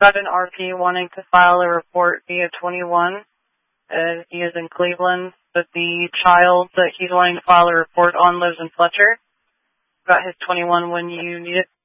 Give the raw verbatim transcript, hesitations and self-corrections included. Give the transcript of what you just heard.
Got an R P wanting to file a report via twenty-one. Uh, he is in Cleveland, but the child that he's wanting to file a report on lives in Fletcher. Got his twenty-one when you need it.